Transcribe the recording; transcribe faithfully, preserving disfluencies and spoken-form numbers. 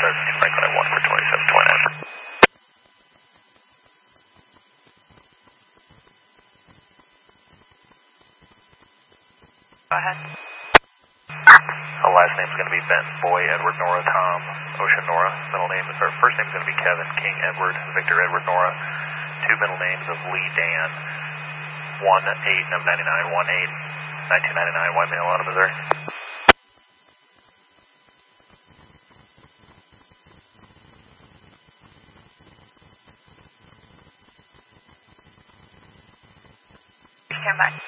thirteen Franklin at one for twenty-seven twenty-nine. Go ahead. The last name is going to be Ben, Boy, Edward, Nora, Tom, Ocean, Nora. Middle name is, our first name is going to be Kevin, King, Edward, Victor, Edward, Nora. Two middle names of Lee, Dan. one eight of ninety-nine, one eight, nineteen ninety-nine, White Male out of Missouri. Stand by.